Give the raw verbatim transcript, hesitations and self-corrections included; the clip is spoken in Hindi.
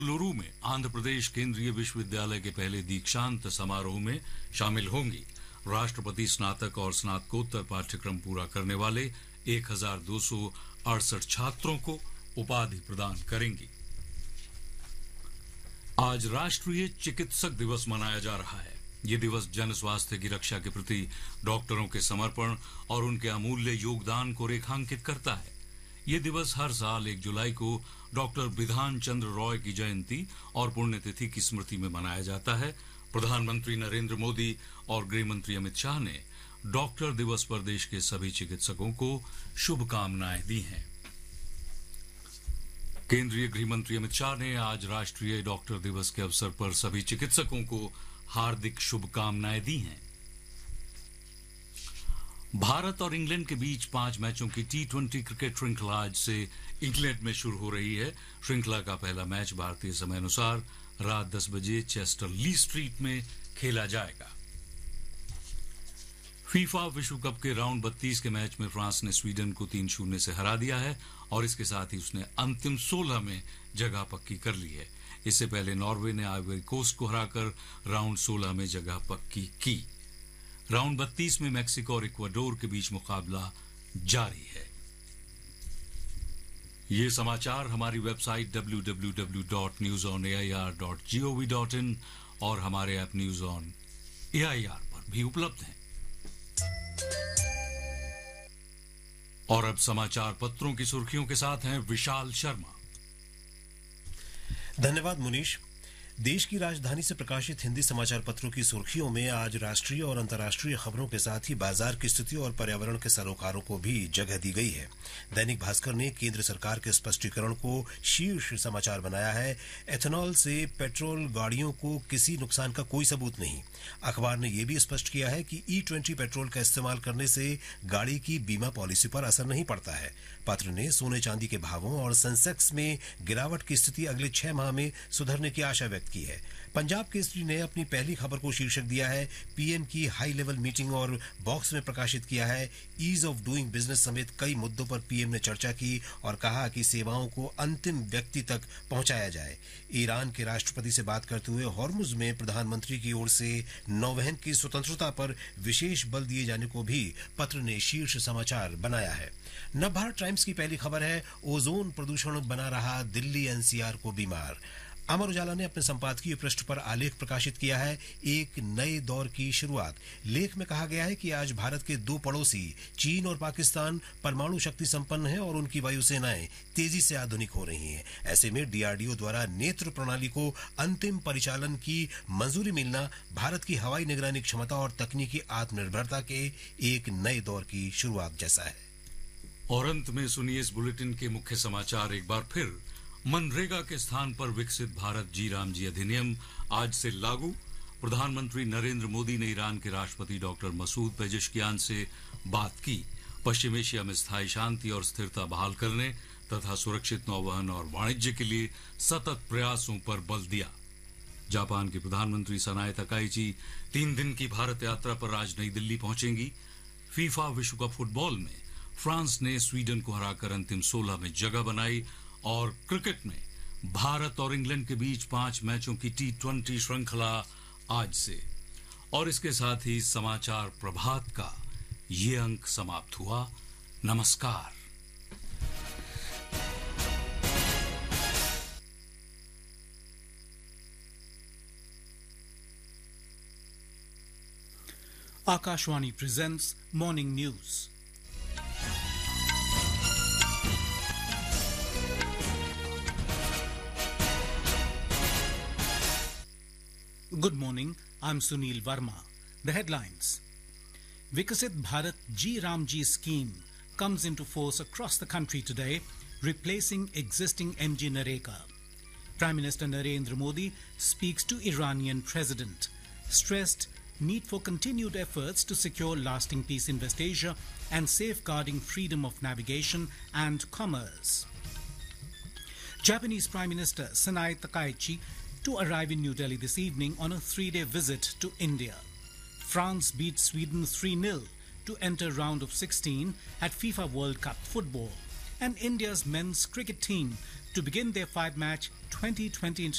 बेंगलुरु में आंध्र प्रदेश केंद्रीय विश्वविद्यालय के पहले दीक्षांत समारोह में शामिल होंगी। राष्ट्रपति स्नातक और स्नातकोत्तर पाठ्यक्रम पूरा करने वाले एक हजार दो सौ अड़सठ छात्रों को उपाधि प्रदान करेंगी। आज राष्ट्रीय चिकित्सक दिवस मनाया जा रहा है। ये दिवस जन स्वास्थ्य की रक्षा के प्रति डॉक्टरों के समर्पण और उनके अमूल्य योगदान को रेखांकित करता है। ये दिवस हर साल एक जुलाई को डॉक्टर बिधान चंद्र रॉय की जयंती और पुण्यतिथि की स्मृति में मनाया जाता है। प्रधानमंत्री नरेंद्र मोदी और गृह मंत्री अमित शाह ने डॉक्टर दिवस पर देश के सभी चिकित्सकों को शुभकामनाएं दी हैं। केंद्रीय गृह मंत्री अमित शाह ने आज राष्ट्रीय डॉक्टर दिवस के अवसर पर सभी चिकित्सकों को हार्दिक शुभकामनाएं दी हैं। भारत और इंग्लैंड के बीच पांच मैचों की टी ट्वेंटी क्रिकेट श्रृंखला आज से इंग्लैंड में शुरू हो रही है। श्रृंखला का पहला मैच भारतीय समय अनुसार रात दस बजे चेस्टर ली स्ट्रीट में खेला जाएगा। फीफा विश्व कप के राउंड बत्तीस के मैच में फ्रांस ने स्वीडन को तीन शून्य से हरा दिया है और इसके साथ ही उसने अंतिम सोलह में जगह पक्की कर ली है। इससे पहले नॉर्वे ने आइवरी कोस्ट को हराकर राउंड सोलह में जगह पक्की की। राउंड बत्तीस में मैक्सिको और इक्वाडोर के बीच मुकाबला जारी है। ये समाचार हमारी website W W W dot news on A I R dot G O V dot in और हमारे app news on A I R पर भी उपलब्ध हैं। और अब समाचार पत्रों की सुर्खियों के साथ हैं विशाल शर्मा। धन्यवाद मुनीश। देश की राजधानी से प्रकाशित हिंदी समाचार पत्रों की सुर्खियों में आज राष्ट्रीय और अंतर्राष्ट्रीय खबरों के साथ ही बाजार की स्थिति और पर्यावरण के सरोकारों को भी जगह दी गई है। दैनिक भास्कर ने केंद्र सरकार के स्पष्टीकरण को शीर्ष समाचार बनाया है। एथेनॉल से पेट्रोल गाड़ियों को किसी नुकसान का कोई सबूत नहीं। अखबार ने यह भी स्पष्ट किया है कि ई ट्वेंटी पेट्रोल का इस्तेमाल करने से गाड़ी की बीमा पॉलिसी पर असर नहीं पड़ता है। पत्र ने सोने चांदी के भावों और सेंसेक्स में गिरावट की स्थिति अगले छह माह में सुधरने की आशा व्यक्त की है। पंजाब केसरी ने अपनी पहली खबर को शीर्षक दिया है पीएम की हाई लेवल मीटिंग और बॉक्स में प्रकाशित किया है ईज ऑफ डूइंग बिजनेस समेत कई मुद्दों पर पीएम ने चर्चा की और कहा कि सेवाओं को अंतिम व्यक्ति तक पहुंचाया जाए। ईरान के राष्ट्रपति से बात करते हुए हॉर्मुज में प्रधानमंत्री की ओर से नौवहन की स्वतंत्रता पर विशेष बल दिए जाने को भी पत्र ने शीर्ष समाचार बनाया है। नवभारत टाइम्स की पहली खबर है ओजोन प्रदूषण बना रहा दिल्ली एनसीआर को बीमार। अमर उजाला ने अपने संपादकीय पृष्ठ पर आलेख प्रकाशित किया है एक नए दौर की शुरुआत। लेख में कहा गया है कि आज भारत के दो पड़ोसी चीन और पाकिस्तान परमाणु शक्ति संपन्न हैं और उनकी वायुसेनाएं तेजी से आधुनिक हो रही हैं। ऐसे में डीआरडीओ द्वारा नेत्र प्रणाली को अंतिम परिचालन की मंजूरी मिलना भारत की हवाई निगरानी क्षमता और तकनीकी आत्मनिर्भरता के एक नए दौर की शुरुआत जैसा है। और अंत में सुनिए इस बुलेटिन के मुख्य समाचार एक बार फिर। मनरेगा के स्थान पर विकसित भारत जी राम जी अधिनियम आज से लागू। प्रधानमंत्री नरेंद्र मोदी ने ईरान के राष्ट्रपति डॉक्टर मसूद पेजेश्कियान से बात की। पश्चिम एशिया में स्थायी शांति और स्थिरता बहाल करने तथा सुरक्षित नौवहन और वाणिज्य के लिए सतत प्रयासों पर बल दिया। जापान के प्रधानमंत्री सनाए तकाइची तीन दिन की भारत यात्रा पर आज नई दिल्ली पहुंचेंगी। फीफा विश्व कप फुटबॉल में फ्रांस ने स्वीडन को हराकर अंतिम सोलह में जगह बनाई और क्रिकेट में भारत और इंग्लैंड के बीच पांच मैचों की टी ट्वेंटी श्रृंखला आज से। और इसके साथ ही समाचार प्रभात का ये अंक समाप्त हुआ। नमस्कार। Akashwani presents Morning News. Good morning, I'm Sunil Verma. The headlines. Viksit Bharat G Ram Ji scheme comes into force across the country today, replacing existing M G Nareka. Prime Minister Narendra Modi speaks to Iranian President, stressed need for continued efforts to secure lasting peace in West Asia and safeguarding freedom of navigation and commerce. Japanese Prime Minister Sanae Takaichi to arrive in New Delhi this evening on a three-day visit to India. France beat Sweden three nil to enter round of sixteen at FIFA World Cup football. And India's men's cricket team to begin their five-match twenty twenty